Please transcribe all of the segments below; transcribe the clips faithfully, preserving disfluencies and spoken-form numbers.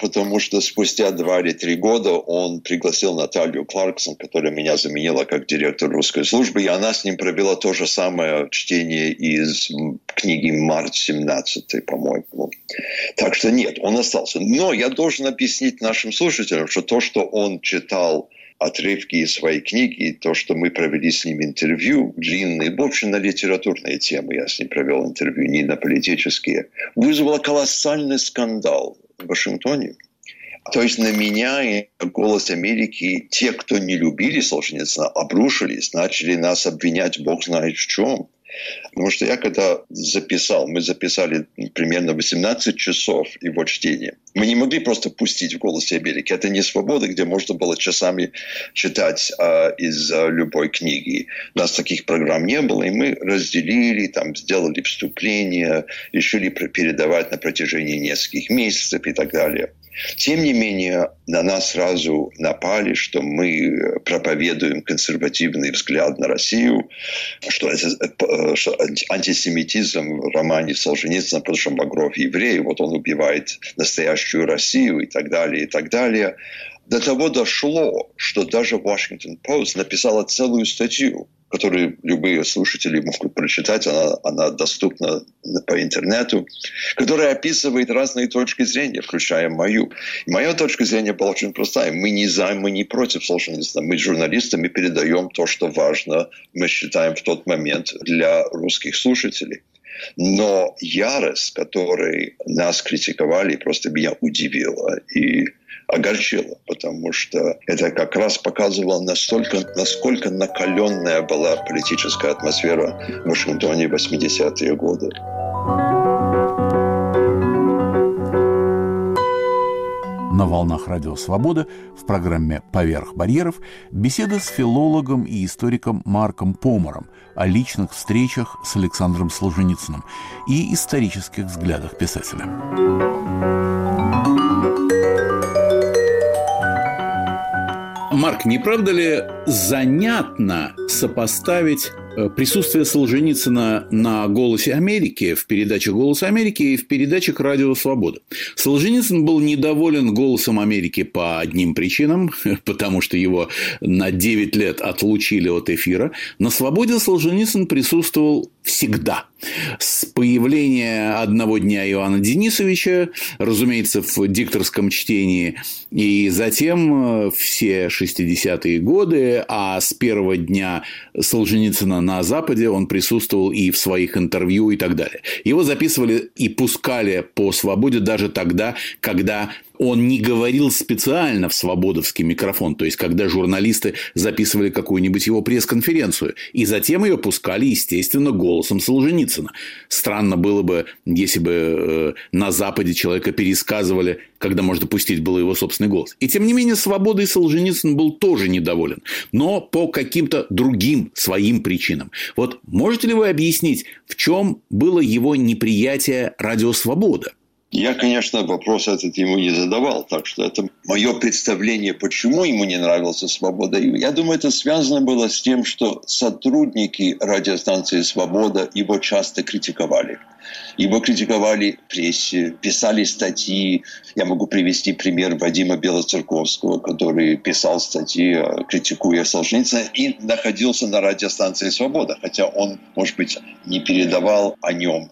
потому что спустя два или три года он пригласил Наталью Кларксон, которая меня заменила как директор русской службы, и она с ним провела то же самое чтение из книги «Март семнадцатый», по-моему. Так что нет, он остался. Но я должен объяснить нашим слушателям, что то, что он читал отрывки из своей книги, то, что мы провели с ним интервью, длинные, в общем, на литературные темы, я с ним провел интервью, не на политические, вызвало колоссальный скандал в Вашингтоне. То есть на меня и «Голос Америки» те, кто не любили Солженицына, обрушились, начали нас обвинять, бог знает в чем. Потому что я когда записал, мы записали примерно восемнадцать часов его чтения. Мы не могли просто пустить в «Голосе Америки». Это не «Свобода», где можно было часами читать э, из э, любой книги. У нас таких программ не было, и мы разделили, там, сделали вступление, решили передавать на протяжении нескольких месяцев и так далее. Тем не менее, на нас сразу напали, что мы проповедуем консервативный взгляд на Россию, что, это, что антисемитизм в романе Солженицына, потому что Багров еврей, вот он убивает настоящую Россию и так далее, и так далее. До того дошло, что даже Washington Post написала целую статью, которую любые слушатели могут прочитать, она, она доступна по интернету, которая описывает разные точки зрения, включая мою. И моя точка зрения была очень простая. Мы не за, мы не против Солженицына. Мы журналисты, мы передаем то, что важно, мы считаем в тот момент для русских слушателей. Но ярость, которой нас критиковали, просто меня удивила и огорчило, потому что это как раз показывало, настолько, насколько накаленная была политическая атмосфера в Вашингтоне в восьмидесятые годы. На волнах Радио Свобода в программе «Поверх барьеров» беседа с филологом и историком Марком Помором о личных встречах с Александром Солженицыным и исторических взглядах писателя. Марк, не правда ли занятно сопоставить присутствие Солженицына на «Голосе Америки», в передаче «Голос Америки» и в передачах «Радио Свобода». Солженицын был недоволен «Голосом Америки» по одним причинам, потому что его на девять лет отлучили от эфира. На «Свободе» Солженицын присутствовал всегда. С появления одного дня Иоанна Денисовича, разумеется, в дикторском чтении, и затем все шестидесятые годы, а с первого дня Солженицына на Западе он присутствовал и в своих интервью и так далее. Его записывали и пускали по «Свободе» даже тогда, когда он не говорил специально в свободовский микрофон, то есть когда журналисты записывали какую-нибудь его пресс-конференцию, и затем ее пускали, естественно, голосом Солженицына. Странно было бы, если бы на Западе человека пересказывали, когда можно пустить было его собственный голос. И тем не менее, «Свободой» Солженицын был тоже недоволен, но по каким-то другим своим причинам. Вот можете ли вы объяснить, в чем было его неприятие «Радио Свобода»? Я, конечно, вопрос этот ему не задавал, так что это мое представление, почему ему не нравилась «Свобода». Я думаю, это связано было с тем, что сотрудники радиостанции «Свобода» его часто критиковали. Его критиковали в прессе, писали статьи. Я могу привести пример Вадима Белоцерковского, который писал статьи, критикуя Солженицына, и находился на радиостанции «Свобода», хотя он, может быть, не передавал о нем.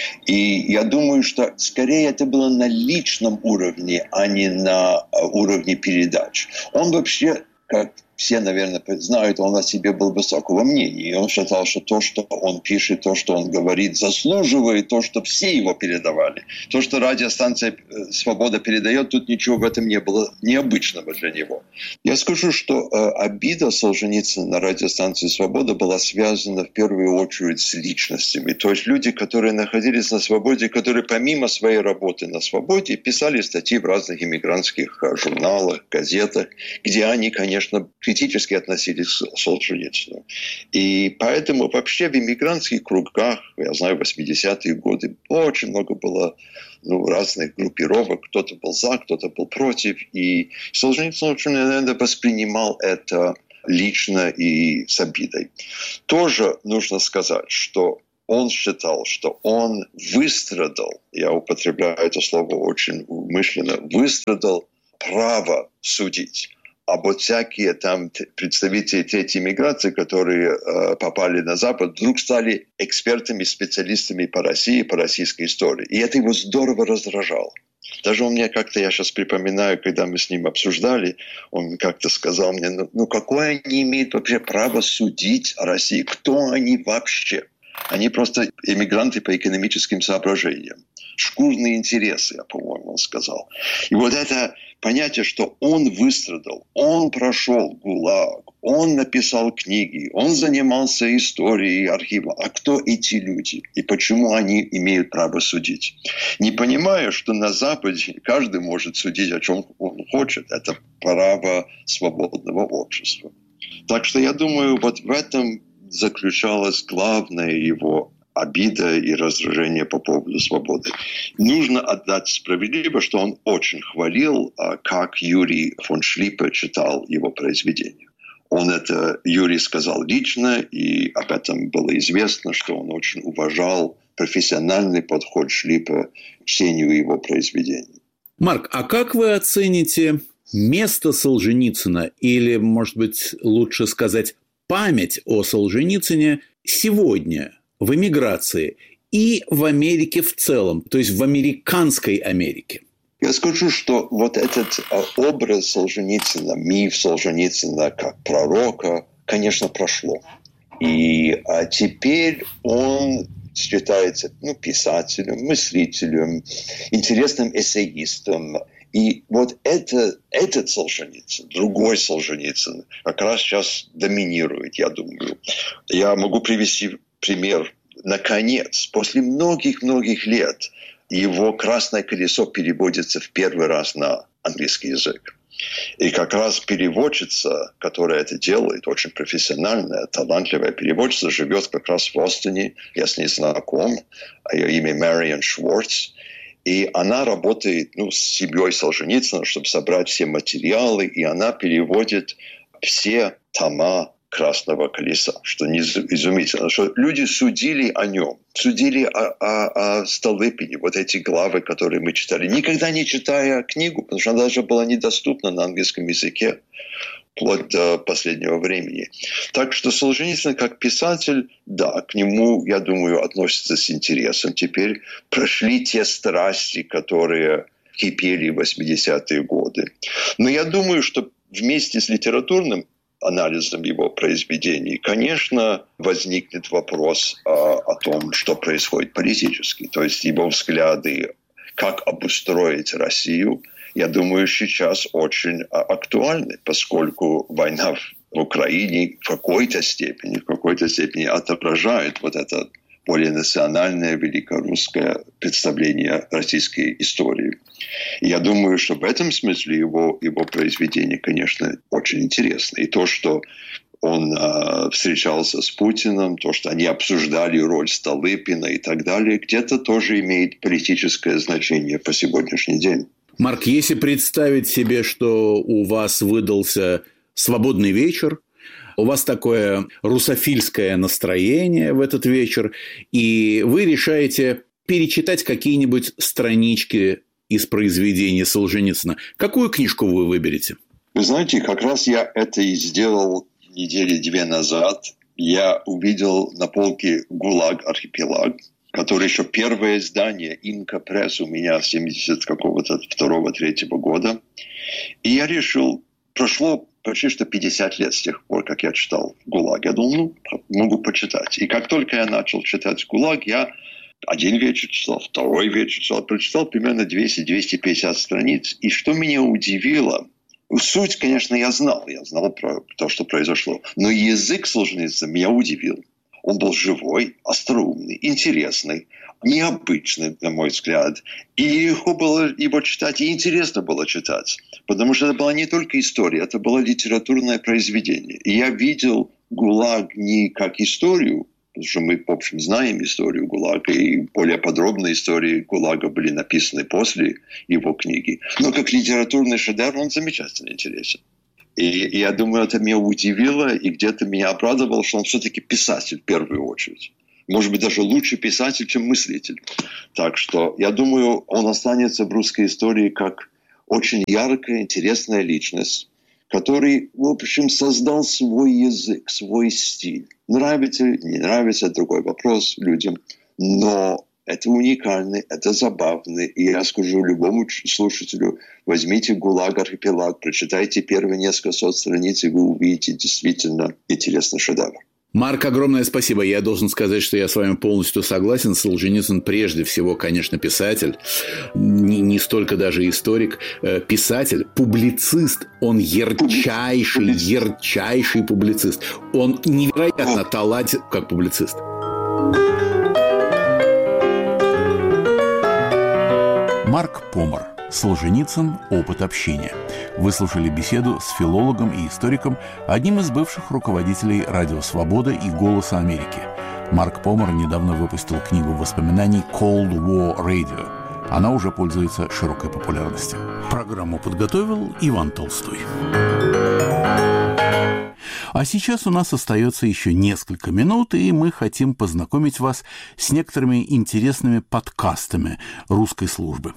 И я думаю, что скорее это было на личном уровне, а не на уровне передач. Он вообще, как все, наверное, знают, он о себе был высокого мнения. И он считал, что то, что он пишет, то, что он говорит, заслуживает то, что все его передавали. То, что радиостанция «Свобода» передает, тут ничего в этом не было необычного для него. Я скажу, что э, обида Солженицына на радиостанции «Свобода» была связана в первую очередь с личностями. То есть люди, которые находились на «Свободе», которые помимо своей работы на «Свободе» писали статьи в разных иммигрантских журналах, газетах, где они, конечно, критически относились к Солженицыну. И поэтому вообще в иммигрантских кругах, я знаю, в восьмидесятые годы очень много было ну, разных группировок. Кто-то был за, кто-то был против. И Солженицын очень, наверное, воспринимал это лично и с обидой. Тоже нужно сказать, что он считал, что он выстрадал, я употребляю это слово очень умышленно, выстрадал право судить. А вот всякие там представители третьей миграции, которые э, попали на Запад, вдруг стали экспертами, специалистами по России, по российской истории. И это его здорово раздражало. Даже он мне как-то, я сейчас припоминаю, когда мы с ним обсуждали, он как-то сказал мне, ну, ну какое они имеют вообще право судить о России? Кто они вообще? Они просто эмигранты по экономическим соображениям. Шкурные интересы, я, по-моему, он сказал. И вот это понятие, что он выстрадал, он прошел ГУЛАГ, он написал книги, он занимался историей, архивом. А кто эти люди? И почему они имеют право судить? Не понимая, что на Западе каждый может судить, о чем он хочет. Это право свободного общества. Так что я думаю, вот в этом заключалась главная его обида и раздражение по поводу свободы. Нужно отдать справедливо, что он очень хвалил, как Юрий фон Шлиппе читал его произведения. Он это, Юрий сказал лично, и об этом было известно, что он очень уважал профессиональный подход Шлиппе к чтению его произведений. Марк, а как вы оцените место Солженицына, или, может быть, лучше сказать, память о Солженицыне сегодня в эмиграции и в Америке в целом, то есть в американской Америке? Я скажу, что вот этот образ Солженицына, миф Солженицына как пророка, конечно, прошло. И а теперь он считается ну, писателем, мыслителем, интересным эссеистом. И вот это, этот Солженицын, другой Солженицын, как раз сейчас доминирует, я думаю. Я могу привести пример. Наконец, после многих-многих лет, его «Красное колесо» переводится в первый раз на английский язык. И как раз переводчица, которая это делает, очень профессиональная, талантливая переводчица, живет как раз в Бостоне. Я с ней знаком. Ее имя Мариан Шварц. И она работает ну, с семьей Солженицына, чтобы собрать все материалы. И она переводит все тома «Красного колеса», что изумительно, что люди судили о нем, судили о, о, о Столыпине, вот эти главы, которые мы читали, никогда не читая книгу, потому что она даже была недоступна на английском языке вплоть до последнего времени. Так что Солженицын как писатель, да, к нему, я думаю, относятся с интересом. Теперь прошли те страсти, которые кипели в восьмидесятые годы. Но я думаю, что вместе с литературным анализом его произведений, конечно, возникнет вопрос о, о том, что происходит политически. То есть его взгляды, как обустроить Россию, я думаю, сейчас очень актуальны, поскольку война в Украине в какой-то степени, в какой-то степени отображает вот это более национальное, великорусское представление российской истории. И я думаю, что в этом смысле его, его произведение, конечно, очень интересно. И то, что он э, встречался с Путиным, то, что они обсуждали роль Столыпина и так далее, где-то тоже имеет политическое значение по сегодняшний день. Марк, если представить себе, что у вас выдался свободный вечер, у вас такое русофильское настроение в этот вечер, и вы решаете перечитать какие-нибудь странички из произведений Солженицына. Какую книжку вы выберете? Вы знаете, как раз я это и сделал недели две назад. Я увидел на полке «ГУЛАГ. Архипелаг», который еще первое издание «Инка Пресс» у меня с семьдесят какого-то второго третьего года. И я решил, прошло почти что пятьдесят лет с тех пор, как я читал «ГУЛАГ». Я думал, ну, могу почитать. И как только я начал читать «ГУЛАГ», я один вечер читал, второй вечер читал, прочитал примерно двести - двести пятьдесят страниц. И что меня удивило, суть, конечно, я знал, я знал про то, что произошло, но язык Солженицына меня удивил. Он был живой, остроумный, интересный, необычный, на мой взгляд. И легко было его читать, и интересно было читать. Потому что это была не только история, это было литературное произведение. И я видел «ГУЛАГ» не как историю, потому что мы, в общем, знаем историю ГУЛАГа, и более подробные истории ГУЛАГа были написаны после его книги. Но как литературный шедевр он замечательно интересен. И, и я думаю, это меня удивило и где-то меня обрадовало, что он все-таки писатель в первую очередь. может быть, даже лучший писатель, чем мыслитель. Так что, я думаю, он останется в русской истории как очень яркая, интересная личность, который, в общем, создал свой язык, свой стиль. Нравится, не нравится, другой вопрос людям. Но это уникальный, это забавный. И я скажу любому слушателю, возьмите «ГУЛАГ Архипелаг», прочитайте первые несколько сот страниц, и вы увидите действительно интересный шедевр. Марк, огромное спасибо. Я должен сказать, что я с вами полностью согласен. Солженицын прежде всего, конечно, писатель, не, не столько даже историк. Писатель, публицист. Он ярчайший, публицист. ярчайший публицист. Он невероятно талантлив как публицист. Марк Помор. Солженицын. Опыт общения. Вы слушали беседу с филологом и историком, одним из бывших руководителей «Радио Свобода» и «Голоса Америки». Марк Помор недавно выпустил книгу воспоминаний «Cold War Radio». Она уже пользуется широкой популярностью. Программу подготовил Иван Толстой. А сейчас у нас остается еще несколько минут, и мы хотим познакомить вас с некоторыми интересными подкастами русской службы.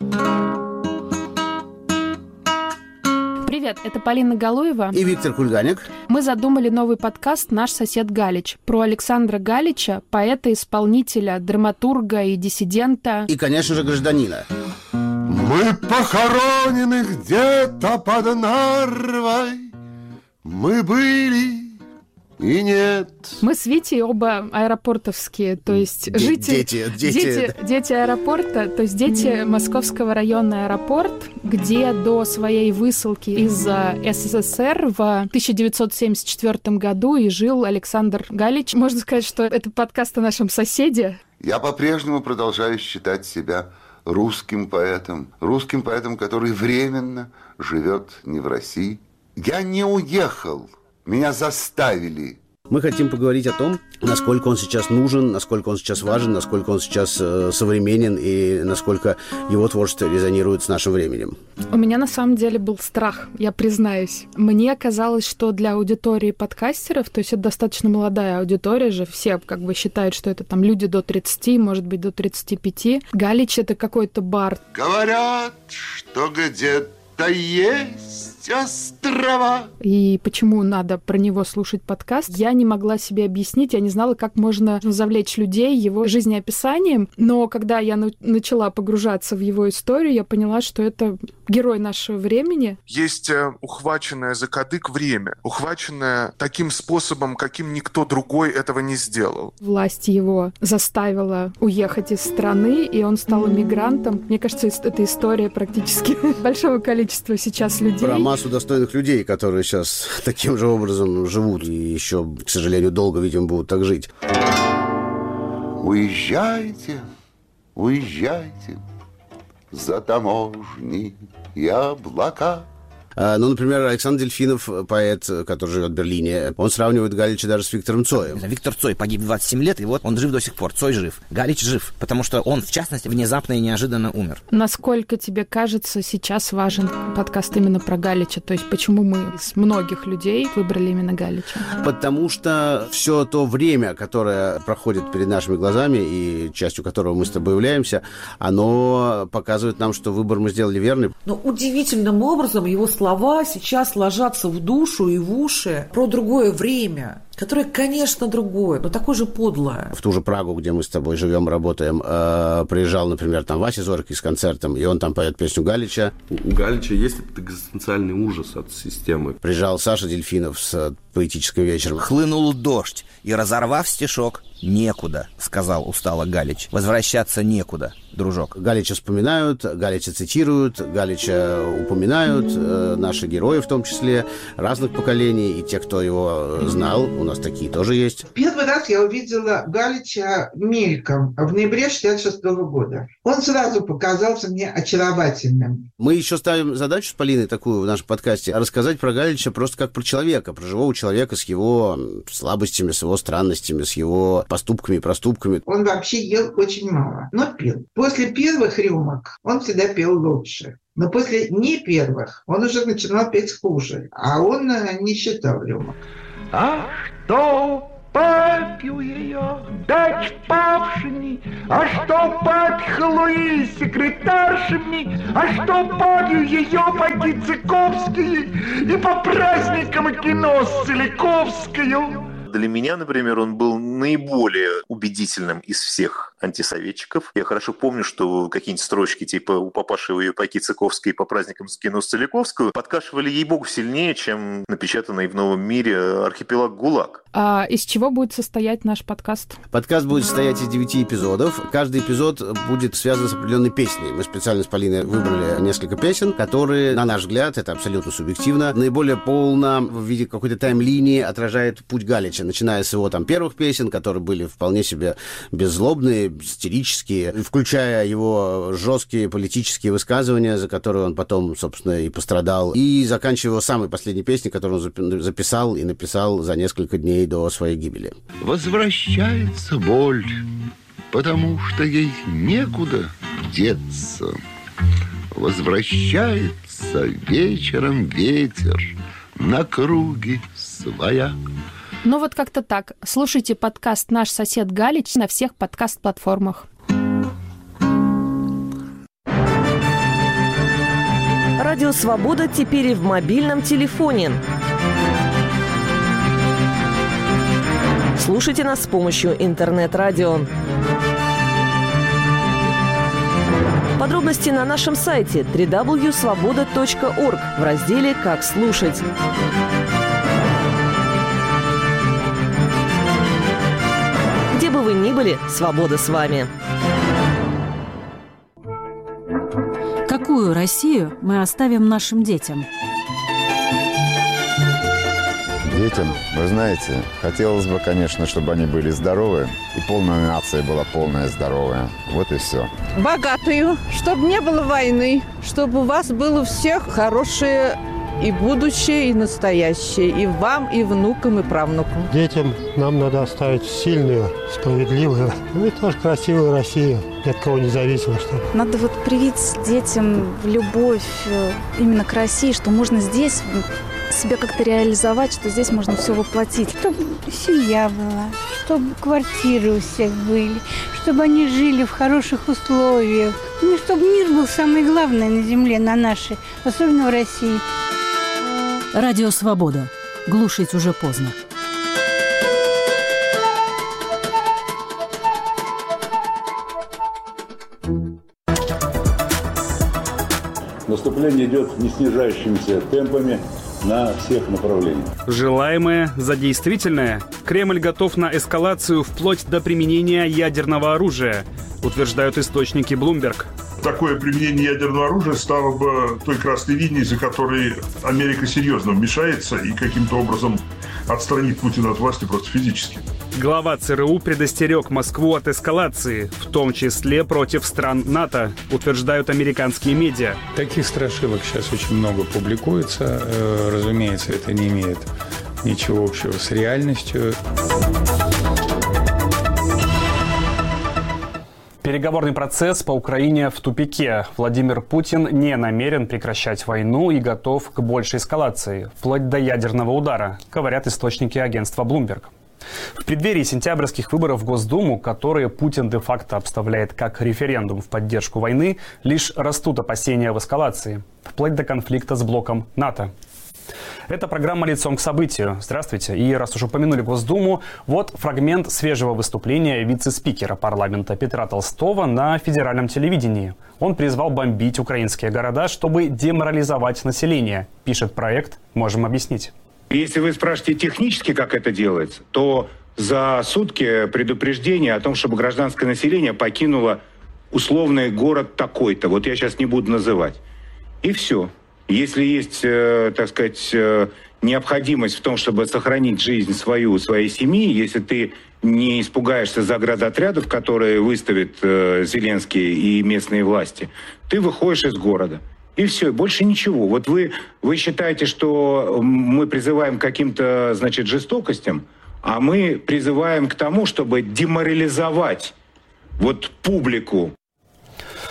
Привет, это Полина Галуева и Виктор Кульганик. Мы задумали новый подкаст «Наш сосед Галич» про Александра Галича, поэта-исполнителя, драматурга и диссидента. И, конечно же, гражданина. Мы похоронены где-то под Нарвой. Мы были и нет. Мы с Витей оба аэропортовские, то есть Д- жители... Дети, дети. Дети, дети аэропорта, то есть дети Московского района аэропорт, где до своей высылки из СССР в тысяча девятьсот семьдесят четвёртом году и жил Александр Галич. Можно сказать, что это подкаст о нашем соседе. Я по-прежнему продолжаю считать себя русским поэтом. Русским поэтом, который временно живет не в России. Я не уехал. Меня заставили. Мы хотим поговорить о том, насколько он сейчас нужен, насколько он сейчас важен, насколько он сейчас э, современен и насколько его творчество резонирует с нашим временем. У меня на самом деле был страх, я признаюсь. Мне казалось, что для аудитории подкастеров, то есть это достаточно молодая аудитория же, все как бы считают, что это там люди до тридцати, может быть, до тридцати пяти. Галич — это какой-то бар. Говорят, что где-то есть острова. И почему надо про него слушать подкаст, я не могла себе объяснить, я не знала, как можно завлечь людей его жизнеописанием, но когда я на- начала погружаться в его историю, я поняла, что это герой нашего времени. Есть ухваченное за кадык время, ухваченное таким способом, каким никто другой этого не сделал. Власть его заставила уехать из страны, и он стал эмигрантом. Мне кажется, это история практически большого количества сейчас людей. Про массу достойных людей, которые сейчас таким же образом живут и еще, к сожалению, долго, видимо, будут так жить. Уезжайте, уезжайте за таможни и облака. Ну, например, Александр Дельфинов, поэт, который живет в Берлине, он сравнивает Галича даже с Виктором Цоем. Виктор Цой погиб в двадцать семь лет, и вот он жив до сих пор. Цой жив. Галич жив, потому что он, в частности, внезапно и неожиданно умер. Насколько тебе кажется, сейчас важен подкаст именно про Галича? То есть почему мы из многих людей выбрали именно Галича? Потому что все то время, которое проходит перед нашими глазами, и частью которого мы с тобой являемся, оно показывает нам, что выбор мы сделали верный. Но удивительным образом его слова сейчас ложатся в душу и в уши про другое время, которое, конечно, другое, но такое же подлое. В ту же Прагу, где мы с тобой живем, работаем, э, приезжал, например, там Вася Зорький с концертом, и он там поет песню Галича. У Галича есть этот экзистенциальный ужас от системы. Приезжал Саша Дельфинов с поэтическим вечером. Хлынул дождь, и, разорвав стишок, «Некуда», — сказал устало Галич. «Возвращаться некуда, дружок». Галича вспоминают, Галича цитируют, Галича упоминают, э, наши герои в том числе, разных поколений, и те, кто его знал, у нас такие тоже есть. Первый раз я увидела Галича мельком в ноябре шестьдесят шестого года. Он сразу показался мне очаровательным. Мы еще ставим задачу с Полиной такую в нашем подкасте, рассказать про Галича просто как про человека, про живого человека с его слабостями, с его странностями, с его поступками и проступками. Он вообще ел очень мало, но пил. После первых рюмок он всегда пел лучше. Но после не первых он уже начинал петь хуже. А он не считал рюмок. А что папе ее дать павшими, а что папе Хлои секретаршами, а что папе ее Магицыковские и по праздникам кино с Целиковскою. Для меня, например, он был наиболее убедительным из всех антисоветчиков. Я хорошо помню, что какие-нибудь строчки типа «У папаши ее паки Цыковской по праздникам с кино с Целиковскую» подкашивали, ей-богу, сильнее, чем напечатанный в «Новом мире» архипелаг ГУЛАГ. А из чего будет состоять наш подкаст? Подкаст будет состоять из девяти эпизодов. Каждый эпизод будет связан с определенной песней. Мы специально с Полиной выбрали несколько песен, которые, на наш взгляд, это абсолютно субъективно, наиболее полно в виде какой-то тайм-линии отражает путь Галича, начиная с его там первых песен, которые были вполне себе беззлобные, истерические, включая его жесткие политические высказывания, за которые он потом, собственно, и пострадал, и заканчивая его самой последней песней, которую он записал и написал за несколько дней до своей гибели. Возвращается боль, потому что ей некуда деться. Возвращается вечером ветер на круги своя. Ну вот как-то так. Слушайте подкаст «Наш сосед Галич» на всех подкаст-платформах. Радио «Свобода» теперь и в мобильном телефоне. Слушайте нас с помощью интернет-радио. Подробности на нашем сайте дабл ю дабл ю дабл ю точка свобода точка орг в разделе «Как слушать». Где бы вы ни были, свобода с вами. Какую Россию мы оставим нашим детям? Детям, вы знаете, хотелось бы, конечно, чтобы они были здоровы, и полная нация была полная здоровая. Вот и все. Богатую, чтобы не было войны, чтобы у вас было у всех хорошее и будущее, и настоящее, и вам, и внукам, и правнукам. Детям нам надо оставить сильную, справедливую, ну и тоже красивую Россию, ни от кого не зависимо. Что... Надо вот привить детям любовь именно к России, что можно здесь себя как-то реализовать, что здесь можно все воплотить. Чтобы семья была, чтобы квартиры у всех были, чтобы они жили в хороших условиях. Ну, чтобы мир был самое главное на земле, на нашей, особенно в России. Радио «Свобода». Глушить уже поздно. Наступление идет не снижающимися темпами на всех направлениях. Желаемое за действительное. Кремль готов на эскалацию вплоть до применения ядерного оружия, утверждают источники Bloomberg. Такое применение ядерного оружия стало бы той красной линией, за которой Америка серьезно вмешается и каким-то образом отстранит Путина от власти просто физически. Глава ЦРУ предостерег Москву от эскалации, в том числе против стран НАТО, утверждают американские медиа. Таких страшилок сейчас очень много публикуется. Разумеется, это не имеет ничего общего с реальностью. Переговорный процесс по Украине в тупике. Владимир Путин не намерен прекращать войну и готов к большей эскалации, вплоть до ядерного удара, говорят источники агентства Bloomberg. В преддверии сентябрьских выборов в Госдуму, которые Путин де-факто обставляет как референдум в поддержку войны, лишь растут опасения в эскалации, вплоть до конфликта с блоком НАТО. Это программа «Лицом к событию». Здравствуйте. И раз уж упомянули Госдуму, вот фрагмент свежего выступления вице-спикера парламента Петра Толстого на федеральном телевидении. Он призвал бомбить украинские города, чтобы деморализовать население. Пишет проект «Можем объяснить». Если вы спрашиваете технически, как это делается, то за сутки предупреждение о том, чтобы гражданское население покинуло условный город такой-то. Вот я сейчас не буду называть. И все. Если есть, э, так сказать, э, необходимость в том, чтобы сохранить жизнь свою, своей семьи, если ты не испугаешься заградотрядов, которые выставят э, Зеленский и местные власти, ты выходишь из города. И все, больше ничего. Вот вы, вы считаете, что мы призываем к каким-то, значит, жестокостям, а мы призываем к тому, чтобы деморализовать вот публику.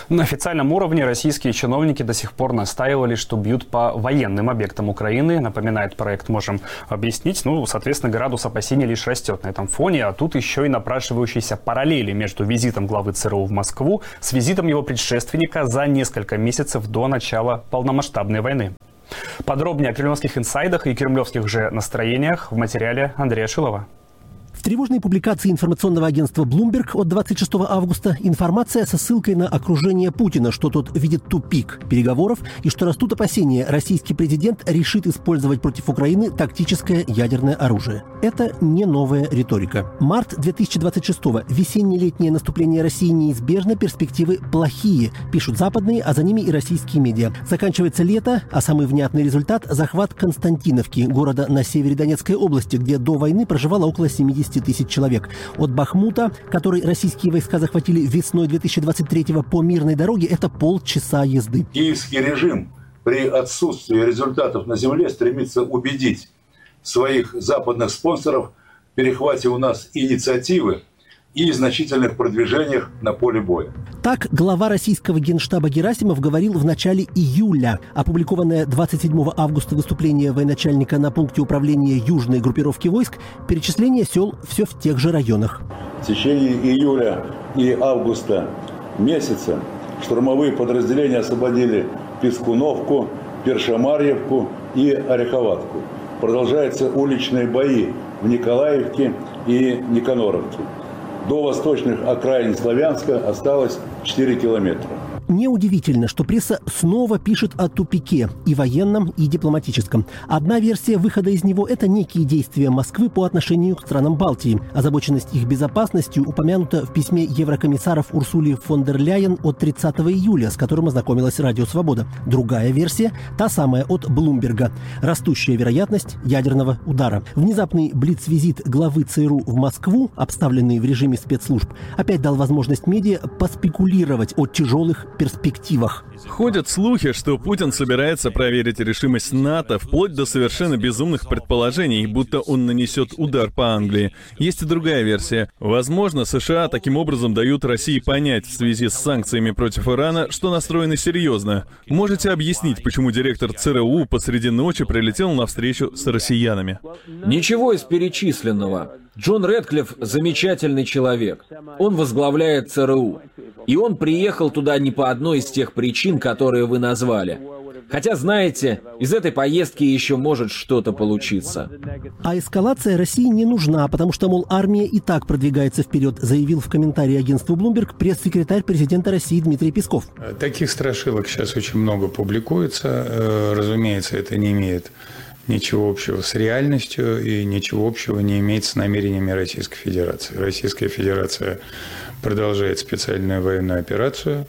На официальном уровне российские чиновники до сих пор настаивали, что бьют по военным объектам Украины. Напоминает проект «Можем объяснить». Ну, соответственно, градус опасений лишь растет на этом фоне. А тут еще и напрашивающиеся параллели между визитом главы ЦРУ в Москву с визитом его предшественника за несколько месяцев до начала полномасштабной войны. Подробнее о кремлевских инсайдах и кремлевских же настроениях в материале Андрея Шилова. В тревожной публикации информационного агентства Bloomberg от двадцать шестого августа информация со ссылкой на окружение Путина, что тот видит тупик переговоров и что растут опасения, российский президент решит использовать против Украины тактическое ядерное оружие. Это не новая риторика. Март две тысячи двадцать шестого. Весенне-летнее наступление России неизбежно, перспективы плохие, пишут западные, а за ними и российские медиа. Заканчивается лето, а самый внятный результат – захват Константиновки, города на севере Донецкой области, где до войны проживало около семьдесят тысяч человек. От Бахмута, который российские войска захватили весной две тысячи двадцать третьего по мирной дороге, это полчаса езды. Киевский режим при отсутствии результатов на земле стремится убедить своих западных спонсоров в перехвате у нас инициативы и значительных продвижениях на поле боя. Так глава российского генштаба Герасимов говорил в начале июля. Опубликованное двадцать седьмого августа выступление военачальника на пункте управления южной группировки войск, перечисление сел все в тех же районах. В течение июля и августа месяца штурмовые подразделения освободили Пискуновку, Першамарьевку и Ореховатку. Продолжаются уличные бои в Николаевке и Никаноровке. До восточных окраин Славянска осталось четыре километра. Неудивительно, что пресса снова пишет о тупике и военном, и дипломатическом. Одна версия выхода из него – это некие действия Москвы по отношению к странам Балтии. Озабоченность их безопасностью упомянута в письме еврокомиссаров Урсули фон дер Ляйен от тридцатого июля, с которым ознакомилась Радио Свобода. Другая версия – та самая от Блумберга. Растущая вероятность ядерного удара. Внезапный блиц-визит главы ЦРУ в Москву, обставленный в режиме спецслужб, опять дал возможность медиа поспекулировать о тяжелых перспективах. Ходят слухи, что Путин собирается проверить решимость НАТО вплоть до совершенно безумных предположений, будто он нанесет удар по Англии. Есть и другая версия. Возможно, США таким образом дают России понять в связи с санкциями против Ирана, что настроены серьезно. Можете объяснить, почему директор ЦРУ посреди ночи прилетел на встречу с россиянами? Ничего из перечисленного. Джон Рэдклифф – замечательный человек. Он возглавляет ЦРУ. И он приехал туда не по одной из тех причин, которые вы назвали. Хотя, знаете, из этой поездки еще может что-то получиться. А эскалация России не нужна, потому что, мол, армия и так продвигается вперед, заявил в комментарии агентству Bloomberg пресс-секретарь президента России Дмитрий Песков. Таких страшилок сейчас очень много публикуется. Разумеется, это не имеет ничего общего с реальностью и ничего общего не имеет с намерениями Российской Федерации. Российская Федерация продолжает специальную военную операцию,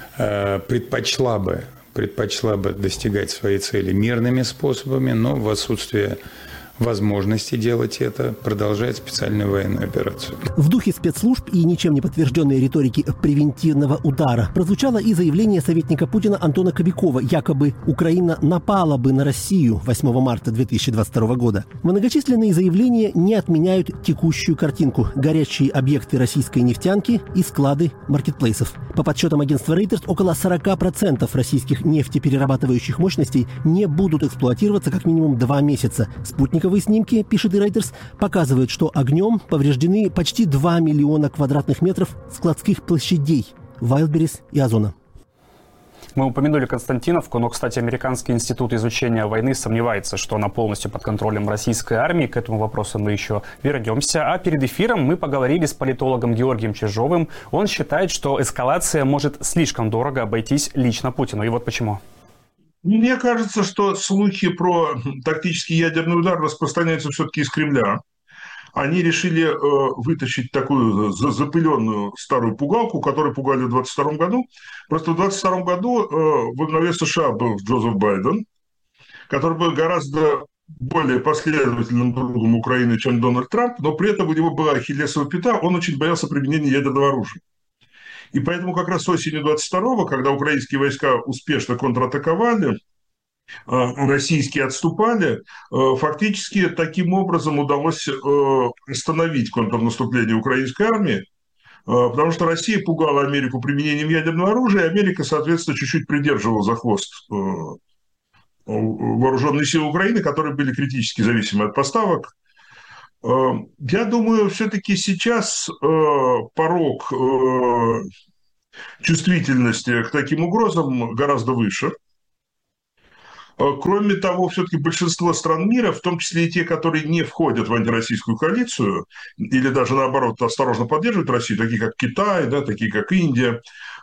предпочла бы, предпочла бы достигать своей цели мирными способами, но в отсутствие возможности делать это, продолжает специальную военную операцию. В духе спецслужб и ничем не подтвержденной риторики превентивного удара прозвучало и заявление советника Путина Антона Кобякова, якобы Украина напала бы на Россию восьмого марта две тысячи двадцать второго года. Многочисленные заявления не отменяют текущую картинку: горячие объекты российской нефтянки и склады маркетплейсов. По подсчетам агентства Reuters, около сорок процентов российских нефтеперерабатывающих мощностей не будут эксплуатироваться как минимум два месяца. Спутниковые снимки, пишет и Reuters, показывают, что огнем повреждены почти два миллиона квадратных метров складских площадей Вайлдберрис и Озона. Мы упомянули Константиновку, но, кстати, Американский институт изучения войны сомневается, что она полностью под контролем российской армии. К этому вопросу мы еще вернемся. А перед эфиром мы поговорили с политологом Георгием Чижовым. Он считает, что эскалация может слишком дорого обойтись лично Путину. И вот почему. Мне кажется, что слухи про тактический ядерный удар распространяются все-таки из Кремля. Они решили э, вытащить такую запыленную старую пугалку, которую пугали в двадцать втором году. Просто в двадцать втором году э, во главе США был Джозеф Байден, который был гораздо более последовательным другом Украины, чем Дональд Трамп, но при этом у него была ахиллесова пята, он очень боялся применения ядерного оружия. И поэтому как раз осенью двадцать второго, когда украинские войска успешно контратаковали, российские отступали, фактически таким образом удалось остановить контрнаступление украинской армии, Потому что Россия пугала Америку применением ядерного оружия, и Америка, соответственно, чуть-чуть придерживала за хвост вооруженные силы Украины, которые были критически зависимы от поставок. Я думаю, все-таки сейчас порог чувствительности к таким угрозам гораздо выше. Кроме того, все-таки большинство стран мира, в том числе и те, которые не входят в антироссийскую коалицию, или даже наоборот осторожно поддерживают Россию, такие как Китай, да, такие как Индия,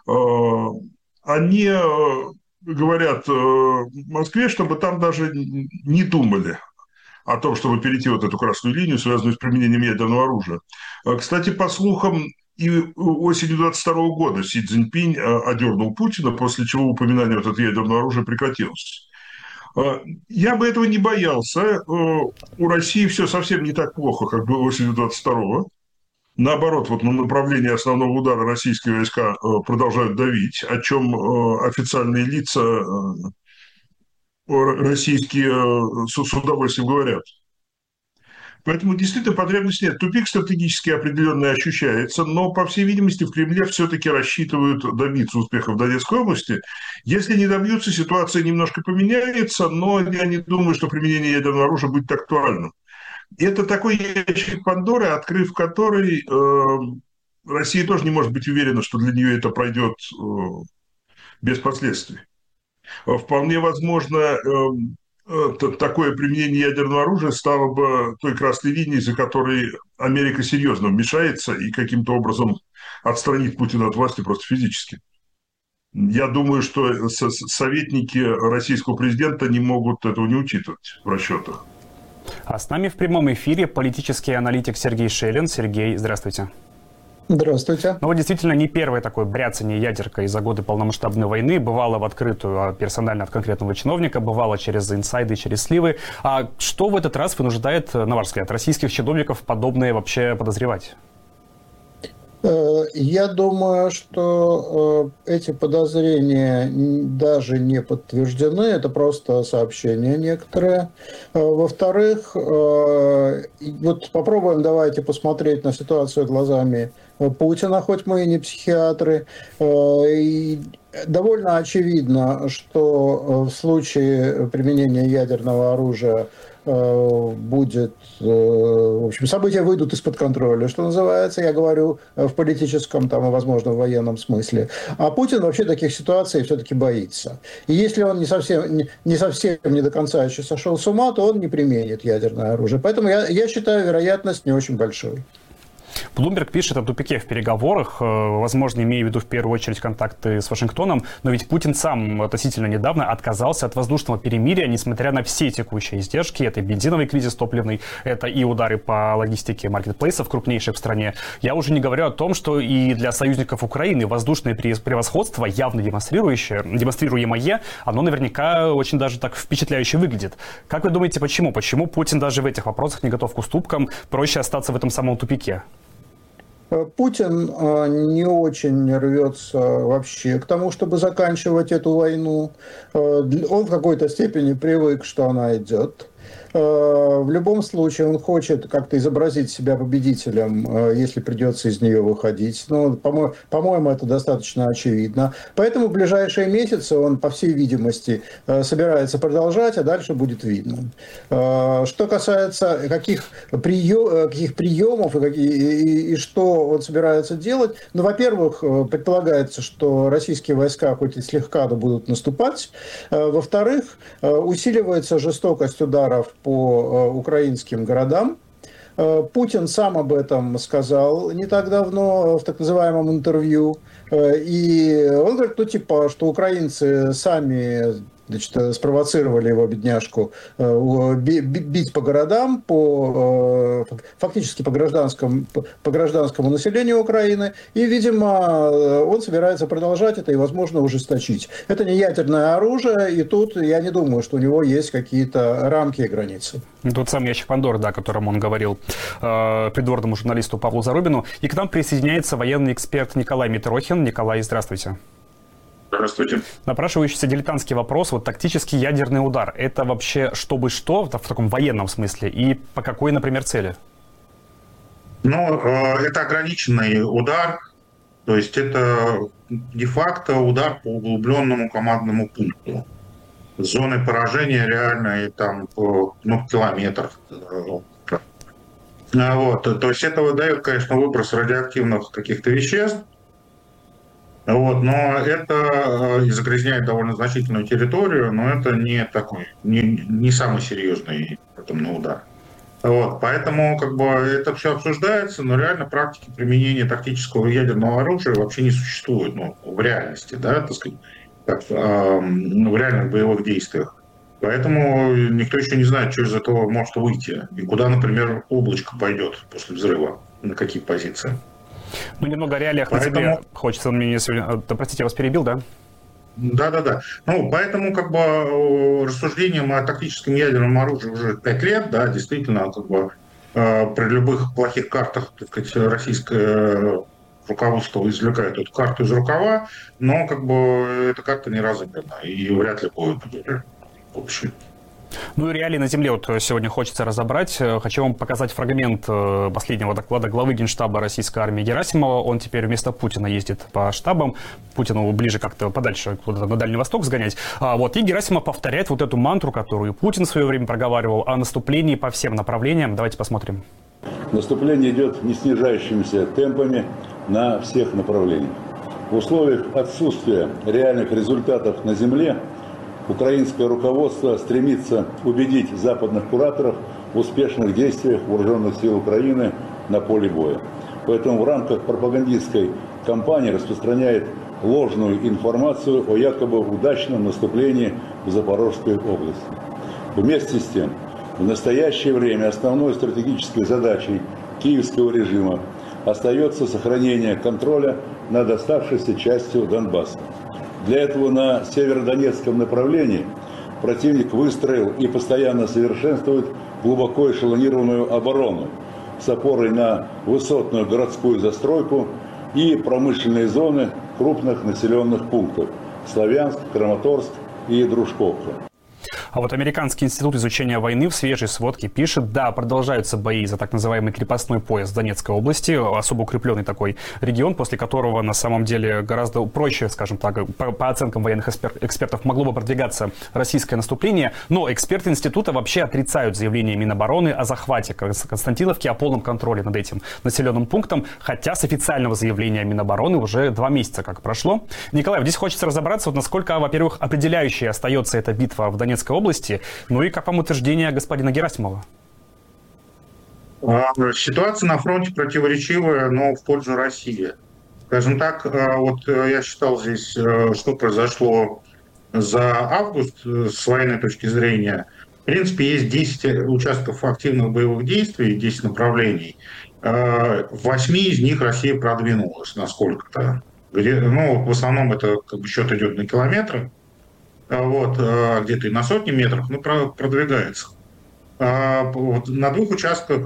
они говорят Москве, чтобы там даже не думали о том, чтобы перейти вот эту красную линию, связанную с применением ядерного оружия. Кстати, по слухам, и осенью двадцать второго года Си Цзиньпинь одернул Путина, после чего упоминание вот этого ядерного оружия прекратилось. Я бы этого не боялся. У России все совсем не так плохо, как было осенью двадцать второго. Наоборот, вот на направлении основного удара российские войска продолжают давить, о чем официальные лица российские с удовольствием говорят. Поэтому действительно потребности нет. Тупик стратегически определенно ощущается, но, по всей видимости, в Кремле все-таки рассчитывают добиться успеха в Донецкой области. Если не добьются, ситуация немножко поменяется, но я не думаю, что применение ядерного оружия будет актуальным. Это такой ящик Пандоры, открыв который, э, Россия тоже не может быть уверена, что для нее это пройдет э, без последствий. Вполне возможно, э, такое применение ядерного оружия стало бы той красной линией, за которой Америка серьезно вмешается и каким-то образом отстранит Путина от власти просто физически. Я думаю, что советники российского президента не могут этого не учитывать в расчетах. А с нами в прямом эфире политический аналитик Сергей Шелин. Сергей, здравствуйте. Здравствуйте. Ну вот действительно не первое такое бряцание ядеркой за годы полномасштабной войны. Бывало в открытую, персонально от конкретного чиновника, бывало через инсайды, через сливы. А что в этот раз вынуждает, на ваш взгляд, российских чиновников подобное вообще подозревать? Я думаю, что эти подозрения даже не подтверждены, это просто сообщения некоторые. Во-вторых, вот попробуем давайте посмотреть на ситуацию глазами Путина, хоть мы и не психиатры. И довольно очевидно, что в случае применения ядерного оружия будет, в общем, события выйдут из-под контроля, что называется, я говорю в политическом, там, и, возможно, в военном смысле. А Путин вообще таких ситуаций все-таки боится. И если он не совсем не, не совсем не до конца еще сошел с ума, то он не применит ядерное оружие. Поэтому я, я считаю вероятность не очень большой. Блумберг пишет о тупике в переговорах, возможно, имея в виду в первую очередь контакты с Вашингтоном, но ведь Путин сам относительно недавно отказался от воздушного перемирия, несмотря на все текущие издержки. Это бензиновый кризис топливный, это и удары по логистике маркетплейсов, крупнейших в стране. Я уже не говорю о том, что и для союзников Украины воздушное превосходство, явно демонстрирующее, демонстрируемое, оно наверняка очень даже так впечатляюще выглядит. Как вы думаете, почему? Почему Путин даже в этих вопросах не готов к уступкам, проще остаться в этом самом тупике? Путин не очень рвется вообще к тому, чтобы заканчивать эту войну. Он в какой-то степени привык, что она идет. В любом случае он хочет как-то изобразить себя победителем, если придется из нее выходить. Ну, по-моему, по-моему, это достаточно очевидно. Поэтому в ближайшие месяцы он, по всей видимости, собирается продолжать, а дальше будет видно. Что касается каких, прием, каких приемов и, какие, и, и что он собирается делать, ну, во-первых, предполагается, что российские войска хоть и слегка, но будут наступать. Во-вторых, усиливается жестокость ударов по украинским городам. Путин сам об этом сказал не так давно в так называемом интервью. И он говорит, ну типа, что украинцы сами, значит, спровоцировали его, бедняжку, бить по городам, по, фактически по гражданскому, по гражданскому населению Украины. И, видимо, он собирается продолжать это и, возможно, ужесточить. Это не ядерное оружие, и тут я не думаю, что у него есть какие-то рамки и границы. Тот самый ящик Пандоры, да, о котором он говорил э, придворному журналисту Павлу Зарубину. И к нам присоединяется военный эксперт Николай Митрохин. Николай, здравствуйте. Здравствуйте. Напрашивающийся дилетантский вопрос. Вот тактический ядерный удар. Это вообще чтобы что в таком военном смысле? И по какой, например, цели? Ну, это ограниченный удар, То есть это де-факто удар по углубленному командному пункту. С зоной поражения реально и там по ну, километр. Вот. То есть это выдает, конечно, выброс радиоактивных каких-то веществ. Вот, но это и загрязняет довольно значительную территорию, но это не такой, не, не самый серьезный атомный удар. Вот, поэтому как бы это все обсуждается, но реально практики применения тактического ядерного оружия вообще не существует, ну, в реальности, да, так сказать, как, э, в реальных боевых действиях. Поэтому никто еще не знает, что из этого может выйти, и куда, например, облачко пойдет после взрыва, на какие позиции. Ну, немного о реалиях Поэтому... на тебе хочется мне сегодня... Простите, я вас перебил, да? Да-да-да. Ну, поэтому как бы рассуждением о тактическом ядерном оружии уже пять лет, да, действительно, как бы при любых плохих картах, так сказать, российское руководство извлекает эту карту из рукава, но как бы эта карта не разыграна и вряд ли будет в общем. Ну и реалии на земле вот сегодня хочется разобрать. Хочу вам показать фрагмент последнего доклада главы Генштаба российской армии Герасимова. Он теперь вместо Путина ездит по штабам. Путину ближе как-то подальше, куда-то на Дальний Восток сгонять. А вот и Герасимов повторяет вот эту мантру, которую Путин в свое время проговаривал, о наступлении по всем направлениям. Давайте посмотрим. Наступление идет не снижающимися темпами на всех направлениях. В условиях отсутствия реальных результатов на земле украинское руководство стремится убедить западных кураторов в успешных действиях вооруженных сил Украины на поле боя. Поэтому в рамках пропагандистской кампании распространяет ложную информацию о якобы удачном наступлении в Запорожской области. Вместе с тем, в настоящее время основной стратегической задачей киевского режима остается сохранение контроля над оставшейся частью Донбасса. Для этого на северодонецком направлении противник выстроил и постоянно совершенствует глубоко эшелонированную оборону с опорой на высотную городскую застройку и промышленные зоны крупных населенных пунктов – Славянск, Краматорск и Дружковка. А вот Американский институт изучения войны в свежей сводке пишет, да, продолжаются бои за так называемый крепостной пояс в Донецкой области, особо укрепленный такой регион, после которого на самом деле гораздо проще, скажем так, по, по оценкам военных экспертов, могло бы продвигаться российское наступление. Но эксперты института вообще отрицают заявление Минобороны о захвате Константиновки, о полном контроле над этим населенным пунктом, хотя с официального заявления Минобороны уже два месяца как прошло. Николай, здесь хочется разобраться, вот насколько, во-первых, определяющей остается эта битва в Донецкой области, ну и как вам утверждение господина Герасимова? Ситуация на фронте противоречивая, но в пользу России. Скажем так, вот я считал здесь, что произошло за август с военной точки зрения. В принципе, есть десять участков активных боевых действий, десять направлений. В восьми из них Россия продвинулась на сколько-то. Ну, в основном это как бы счет идет на километры. Вот, где-то и на сотни метров, ну, продвигается. Вот, на двух участках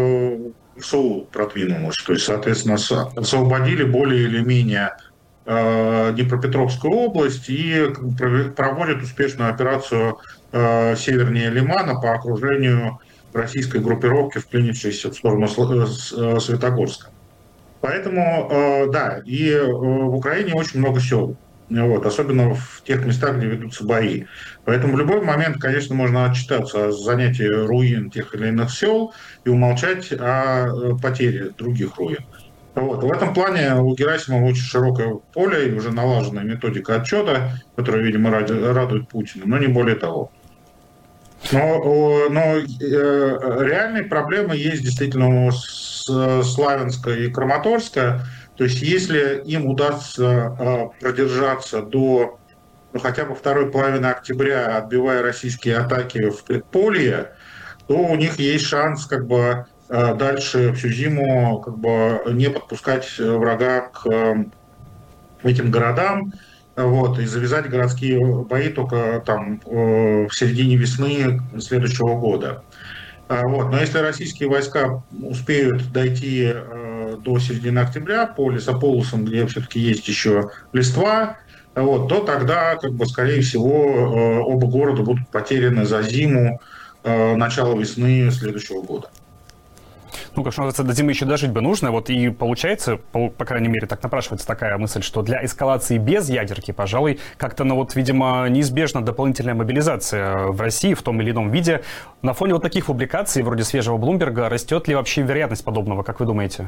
ВСУ продвинулось, то есть, соответственно, освободили более или менее Днепропетровскую область и проводят успешную операцию севернее Лимана по окружению российской группировки, вклинившейся в сторону Светогорска. Поэтому, да, и в Украине очень много сел. Вот, особенно в тех местах, где ведутся бои. Поэтому в любой момент, конечно, можно отчитаться о занятии руин тех или иных сел и умолчать о потере других руин. Вот. В этом плане у Герасимова очень широкое поле и уже налаженная методика отчета, которая, видимо, радует Путина, но не более того. Но, но э, реальные проблемы есть действительно у Славянска и Краматорска. То есть если им удастся э, продержаться до ну, хотя бы второй половины октября, отбивая российские атаки в предполье, то у них есть шанс как бы э, дальше всю зиму как бы не подпускать врага к э, этим городам, вот, и завязать городские бои только там э, в середине весны следующего года. Вот. Но если российские войска успеют дойти э, до середины октября по лесополосам, где все-таки есть еще листва, вот, то тогда, как бы, скорее всего, э, оба города будут потеряны за зиму, э, начало весны следующего года. Ну, как что называется, до зимы еще дожить бы нужно. Вот и получается, по, по крайней мере, так напрашивается такая мысль, что для эскалации без ядерки, пожалуй, как-то, ну вот, видимо, неизбежна дополнительная мобилизация в России в том или ином виде. На фоне вот таких публикаций, вроде свежего Блумберга, растет ли вообще вероятность подобного, как вы думаете?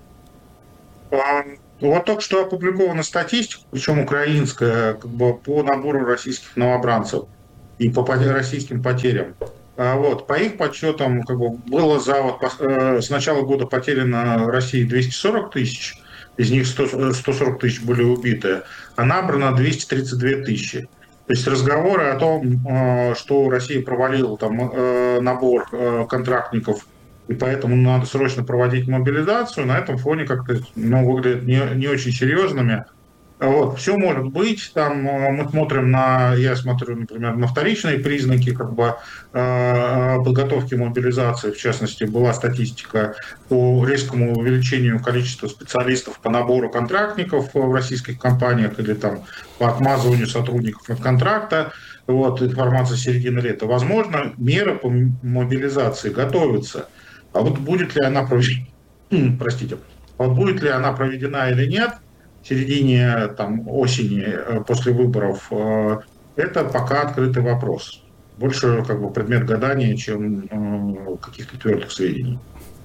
Вот только что опубликована статистика, причем украинская, как бы по набору российских новобранцев и по российским потерям. Вот, по их подсчетам, как бы, было за вот, с начала года потеряно России двести сорок тысяч, из них сто сорок тысяч были убиты, а набрано двести тридцать две тысячи. То есть разговоры о том, что Россия провалила там набор контрактников, и поэтому надо срочно проводить мобилизацию, на этом фоне как-то, ну, выглядят не, не очень серьезными. Вот, все может быть, там мы смотрим на, я смотрю, например, на вторичные признаки как бы подготовки мобилизации, в частности, была статистика по резкому увеличению количества специалистов по набору контрактников в российских компаниях или там по отмазыванию сотрудников от контракта, вот, информация середины лета. Возможно, меры по мобилизации готовятся, а вот будет ли она проведена, простите, вот будет ли она проведена или нет, в середине там, осени после выборов, это пока открытый вопрос. Больше как бы предмет гадания, чем каких-то твердых сведений.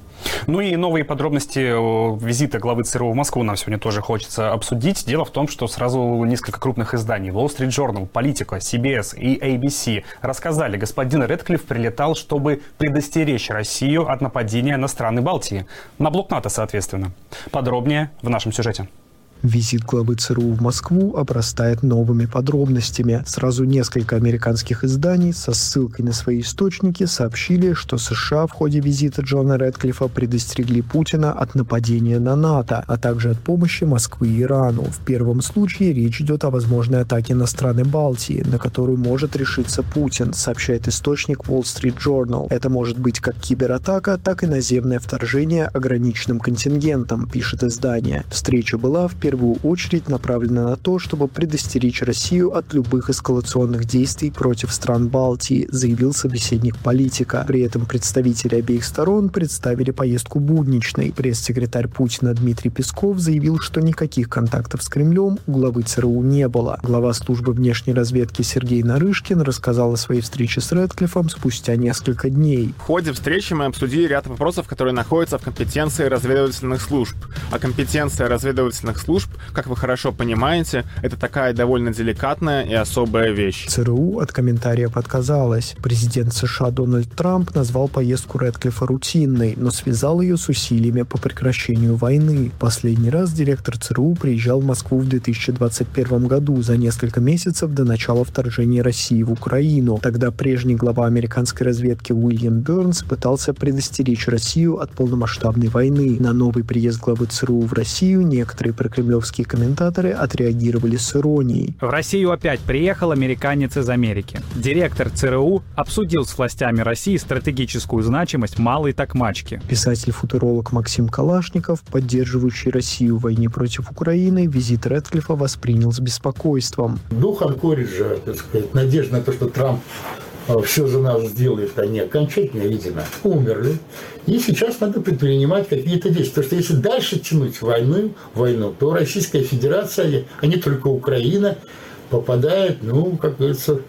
Ну и новые подробности визита главы ЦРУ в Москву нам сегодня тоже хочется обсудить. Дело в том, что сразу несколько крупных изданий Wall Street Journal, Politico, си би эс и эй би си рассказали, господин Рэдклифф прилетал, чтобы предостеречь Россию от нападения на страны Балтии. На блок НАТО, соответственно. Подробнее в нашем сюжете. Визит главы ЦРУ в Москву обрастает новыми подробностями. Сразу несколько американских изданий со ссылкой на свои источники сообщили, что США в ходе визита Джона Рэдклиффа предостерегли Путина от нападения на НАТО, а также от помощи Москвы и Ирану. В первом случае речь идет о возможной атаке на страны Балтии, на которую может решиться Путин, сообщает источник Wall Street Journal. Это может быть как кибератака, так и наземное вторжение ограниченным контингентом, пишет издание. Встреча была в первом В первую очередь направлена на то, чтобы предостеречь Россию от любых эскалационных действий против стран Балтии, заявил собеседник Политика. При этом представители обеих сторон представили поездку будничной. Пресс-секретарь Путина Дмитрий Песков заявил, что никаких контактов с Кремлем у главы ЦРУ не было. Глава службы внешней разведки Сергей Нарышкин рассказал о своей встрече с Рэдклиффом спустя несколько дней. В ходе встречи мы обсудили ряд вопросов, которые находятся в компетенции разведывательных служб. А компетенция разведывательных служб, как вы хорошо понимаете, это такая довольно деликатная и особая вещь. ЦРУ от комментариев отказалась. Президент США Дональд Трамп назвал поездку Рэдклиффа рутинной, но связал ее с усилиями по прекращению войны. Последний раз директор ЦРУ приезжал в Москву в две тысячи двадцать первом году, за несколько месяцев до начала вторжения России в Украину. Тогда прежний глава американской разведки Уильям Бернс пытался предостеречь Россию от полномасштабной войны. На новый приезд главы ЦРУ в Россию некоторые прокремлевские комментаторы отреагировали с иронией. В Россию опять приехал американец из Америки. Директор ЦРУ обсудил с властями России стратегическую значимость малой токмачки. Писатель-футуролог Максим Калашников, поддерживающий Россию в войне против Украины, визит Рэдклиффа воспринял с беспокойством. Дух Анкориджа, так сказать, надежда на то, что Трамп все за нас сделает, они окончательно, видимо, умерли. И сейчас надо предпринимать какие-то действия. Потому что если дальше тянуть войну, войну, то Российская Федерация, а не только Украина, попадает, ну, как говорится,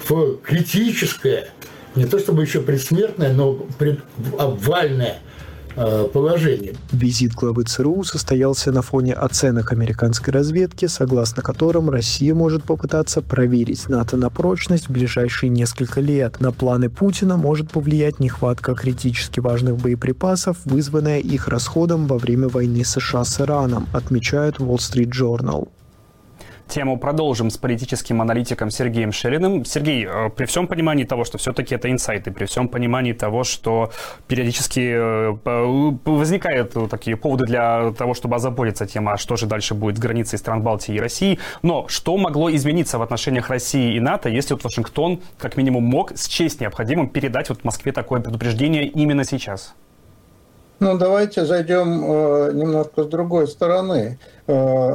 в критическое, не то чтобы еще предсмертное, но предобвальное положение. Визит главы ЦРУ состоялся на фоне оценок американской разведки, согласно которым Россия может попытаться проверить НАТО на прочность в ближайшие несколько лет. На планы Путина может повлиять нехватка критически важных боеприпасов, вызванная их расходом во время войны США с Ираном, отмечает Wall Street Journal. Тему продолжим с политическим аналитиком Сергеем Шелиным. Сергей, при всем понимании того, что все-таки это инсайты, при всем понимании того, что периодически возникают такие поводы для того, чтобы озаботиться тем, а что же дальше будет с границей стран Балтии и России, но что могло измениться в отношениях России и НАТО, если вот Вашингтон как минимум мог счесть необходимым передать вот Москве такое предупреждение именно сейчас? Ну, давайте зайдем э, немножко с другой стороны. Э,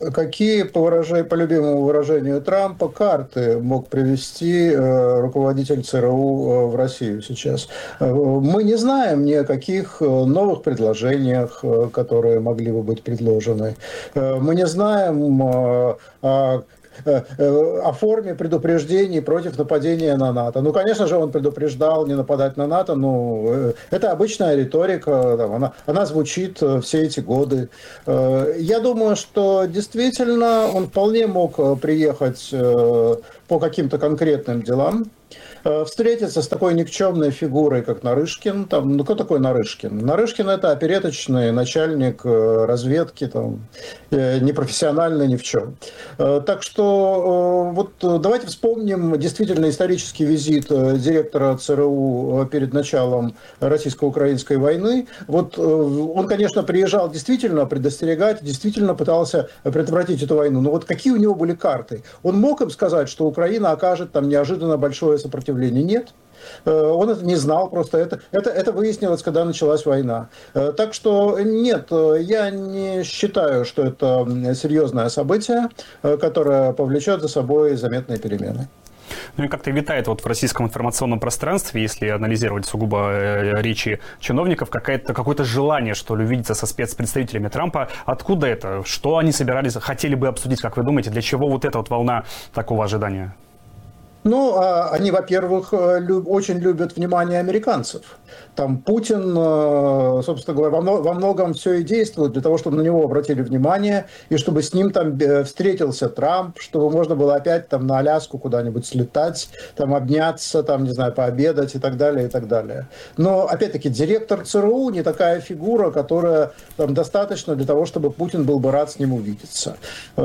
какие, по, выражению, по любимому выражению Трампа, карты мог привести э, руководитель ЦРУ э, в Россию сейчас? Э, мы не знаем ни о каких новых предложениях, э, которые могли бы быть предложены. Э, мы не знаем э, о о форме предупреждений против нападения на НАТО. Ну, конечно же, он предупреждал не нападать на НАТО, но это обычная риторика, там, она, она звучит все эти годы. Я думаю, что действительно он вполне мог приехать по каким-то конкретным делам, встретиться с такой никчемной фигурой, как Нарышкин. Там, ну, кто такой Нарышкин? Нарышкин – это опереточный начальник разведки, там, непрофессиональный ни в чем. Так что вот давайте вспомним действительно исторический визит директора ЦРУ перед началом российско-украинской войны. Вот он, конечно, приезжал действительно предостерегать, действительно пытался предотвратить эту войну. Но вот какие у него были карты? Он мог им сказать, что Украина окажет там неожиданно большое сопротивление? Нет. Он это не знал, просто это, это, это выяснилось, когда началась война. Так что нет, я не считаю, что это серьезное событие, которое повлечет за собой заметные перемены. Ну и как-то витает вот в российском информационном пространстве, если анализировать сугубо э, речи чиновников, какое-то, какое-то желание, что ли, увидеться со спецпредставителями Трампа. Откуда это? Что они собирались, хотели бы обсудить, как вы думаете? Для чего вот эта вот волна такого ожидания? Ну, они, во-первых, очень любят внимание американцев. Там Путин, собственно говоря, во многом все и действует для того, чтобы на него обратили внимание, и чтобы с ним там встретился Трамп, чтобы можно было опять там на Аляску куда-нибудь слетать, там обняться, там, не знаю, пообедать и так далее, и так далее. Но, опять-таки, директор ЦРУ не такая фигура, которая там достаточно для того, чтобы Путин был бы рад с ним увидеться.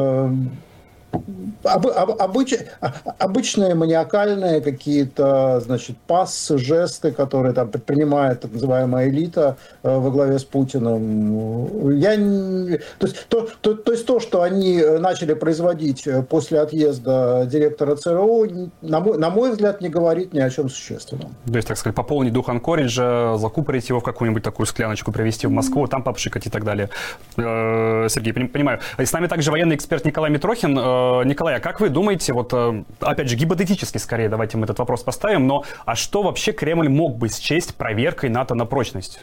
Об, об, обыч, обычные маниакальные какие-то, значит, пассы, жесты, которые там предпринимает так называемая элита э, во главе с Путиным. Я не, то, есть, то, то, то есть то, что они начали производить после отъезда директора ЦРУ, на мой, на мой взгляд, не говорит ни о чем существенном. То есть, так сказать, пополнить дух Анкориджа, закупорить его в какую-нибудь такую скляночку, привезти в Москву, там попшикать и так далее. Э, Сергей, понимаю. И с нами также военный эксперт Николай Митрохин. Николай, а как вы думаете, вот опять же гипотетически скорее давайте мы этот вопрос поставим, но а что вообще Кремль мог бы счесть проверкой НАТО на прочность?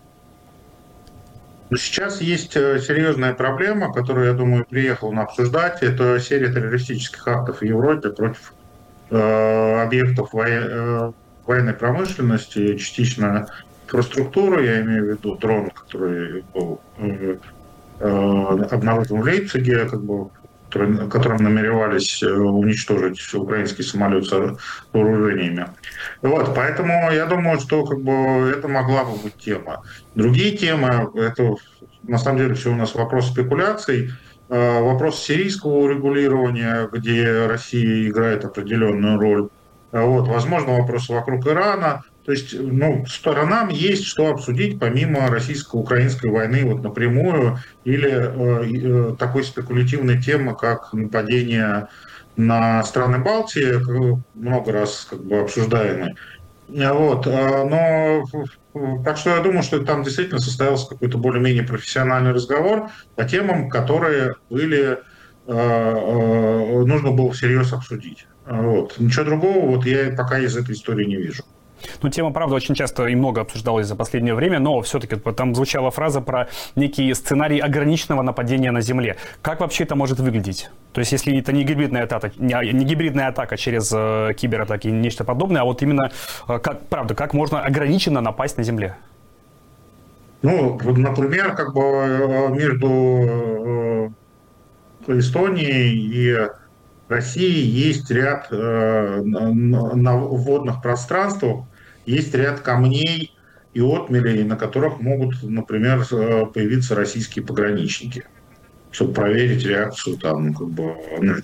Сейчас есть серьезная проблема, которую, я думаю, приехал на обсуждать. Это серия террористических актов в Европе против э, объектов во... э, военной промышленности, частично инфраструктуры, я имею в виду дрон, который был э, э, обнаружен в Лейпциге, как бы, которым намеревались уничтожить украинский самолет с вооружениями. Вот, поэтому я думаю, что как бы, это могла бы быть тема. Другие темы, это на самом деле все у нас вопрос спекуляций, вопрос сирийского урегулирования, где Россия играет определенную роль. Вот, возможно, вопросы вокруг Ирана. То есть, ну, сторонам есть что обсудить помимо российско-украинской войны вот напрямую или э, э, такой спекулятивной темы, как нападение на страны Балтии, много раз как бы обсуждаемой. Вот, но так что я думаю, что там действительно состоялся какой-то более-менее профессиональный разговор по темам, которые были, э, э, нужно было всерьез обсудить. Вот. Ничего другого вот я пока из этой истории не вижу. Ну, тема, правда, очень часто и много обсуждалась за последнее время, но все-таки там звучала фраза про некий сценарий ограниченного нападения на Земле. Как вообще это может выглядеть? То есть, если это не гибридная атака, не, не гибридная атака через э, кибератаки, нечто подобное, а вот именно, э, как, правда, как можно ограниченно напасть на Земле? Ну, например, как бы между э, Эстонией и Россией есть ряд э, на, на водных пространствах, есть ряд камней и отмелей, на которых могут, например, появиться российские пограничники, чтобы проверить реакцию там, как бы,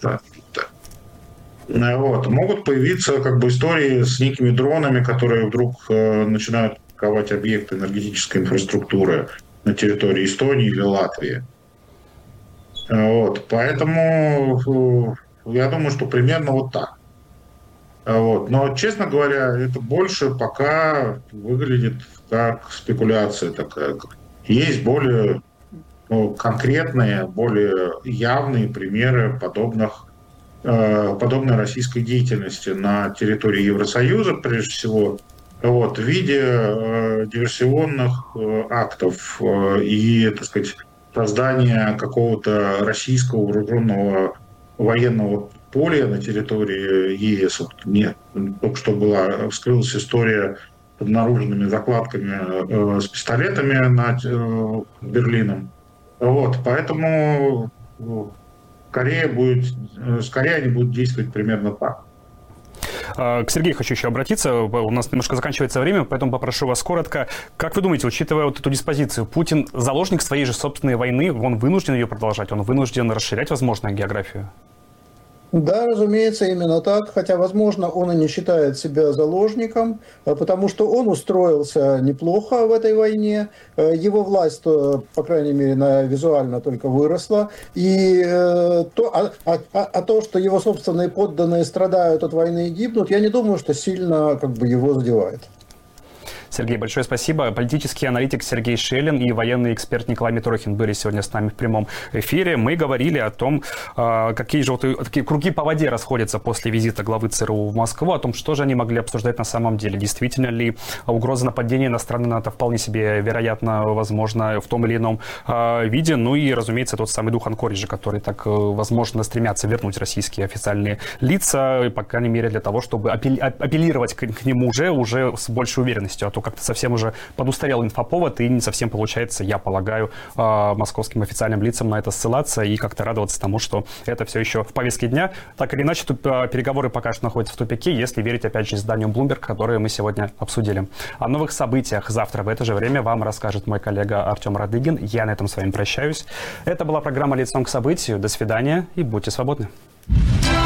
вот. Могут появиться как бы истории с некими дронами, которые вдруг э, начинают атаковать объекты энергетической инфраструктуры на территории Эстонии или Латвии. Вот. Поэтому я думаю, что примерно вот так. Вот. Но, честно говоря, это больше пока выглядит как спекуляция такая. Есть более ну, конкретные, более явные примеры подобных, подобной российской деятельности на территории Евросоюза, прежде всего, вот, в виде диверсионных актов и, так сказать, создания какого-то российского вооруженного военного поля на территории ЕС. Вот, нет, только что была, вскрылась история с обнаруженными закладками э, с пистолетами над э, Берлином. Вот, поэтому скорее, будет, скорее они будут действовать примерно так. К Сергею хочу еще обратиться. У нас немножко заканчивается время, поэтому попрошу вас коротко. Как вы думаете, учитывая вот эту диспозицию, Путин заложник своей же собственной войны, он вынужден ее продолжать, он вынужден расширять, возможно, географию? Да, разумеется, именно так, хотя, возможно, он и не считает себя заложником, потому что он устроился неплохо в этой войне, его власть, по крайней мере, визуально только выросла, и то, а, а, а то, что его собственные подданные страдают от войны и гибнут, я не думаю, что сильно как бы его задевает. Сергей, большое спасибо. Политический аналитик Сергей Шелин и военный эксперт Николай Митрохин были сегодня с нами в прямом эфире. Мы говорили о том, какие же вот такие круги по воде расходятся после визита главы ЦРУ в Москву, о том, что же они могли обсуждать на самом деле. Действительно ли угроза нападения на страны НАТО вполне себе вероятно, возможно, в том или ином виде. Ну и, разумеется, тот самый дух Анкориджа, который так, возможно, стремятся вернуть российские официальные лица, по крайней мере, для того, чтобы апеллировать к нему уже, уже с большей уверенностью. А то как-то совсем уже подустарел инфоповод, и не совсем получается, я полагаю, московским официальным лицам на это ссылаться и как-то радоваться тому, что это все еще в повестке дня. Так или иначе, тут переговоры пока что находятся в тупике, если верить, опять же, изданию Bloomberg, которое мы сегодня обсудили. О новых событиях завтра в это же время вам расскажет мой коллега Артем Радыгин. Я на этом с вами прощаюсь. Это была программа «Лицом к событию». До свидания и будьте свободны.